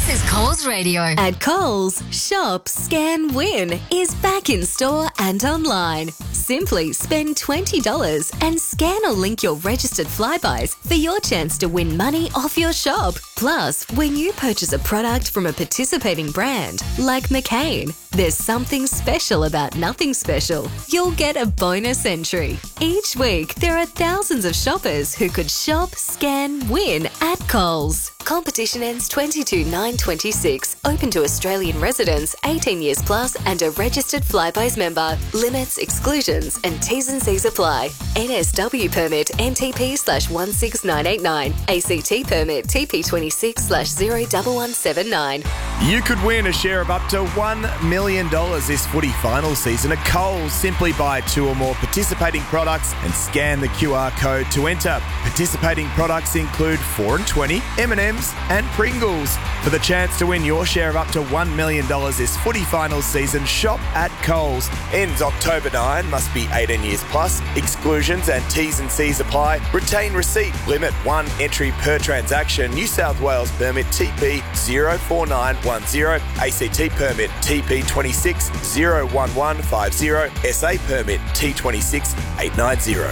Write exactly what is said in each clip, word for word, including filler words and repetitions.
This is Coles Radio. At Coles, Shop, Scan, Win is back in store and online. Simply spend twenty dollars and scan or link your registered Flybuys for your chance to win money off your shop. Plus, when you purchase a product from a participating brand like McCain, there's something special about nothing special. You'll get a bonus entry. Each week, there are thousands of shoppers who could shop, scan, win at Coles. Competition ends twenty-two nine twenty-six. Open to Australian residents, eighteen years plus and a registered Flybuys member. Limits, exclusions and T's and C's apply. N S W permit N T P slash one six nine eight nine. A C T permit T P twenty-six slash zero one one seven nine. You could win a share of up to one million dollars this footy final season at Coles. Simply buy two or more participating products and scan the Q R code to enter. Participating products include four and twenty, M and M's and Pringles. For the chance to win your share of up to one million dollars this footy final season, shop at Coles. Ends October ninth, must be eighteen years plus. Exclusions and T's and C's apply. Retain receipt. Limit one entry per transaction. New South Wales permit T P zero four nine one zero. A C T permit T P twenty-six zero one one five zero. S A permit T twenty-six eight nine zero.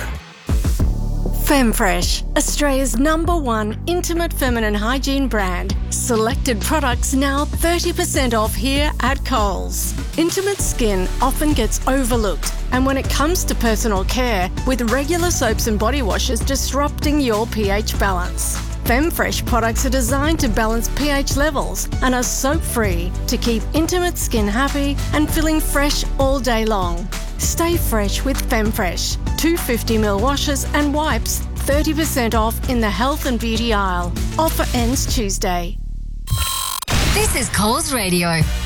FemFresh, Australia's number one intimate feminine hygiene brand. Selected products now thirty percent off here at Coles. Intimate skin often gets overlooked, and when it comes to personal care, with regular soaps and body washes disrupting your pH balance. FemFresh products are designed to balance pH levels and are soap-free to keep intimate skin happy and feeling fresh all day long. Stay fresh with FemFresh. Two fifty milliliter washes and wipes, thirty percent off in the health and beauty aisle. Offer ends Tuesday. This is Coles Radio.